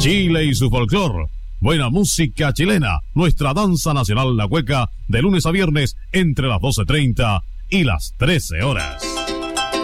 Chile y su folclor. Buena música chilena, nuestra danza nacional la cueca, de lunes a viernes entre las 12:30 y las 13 horas.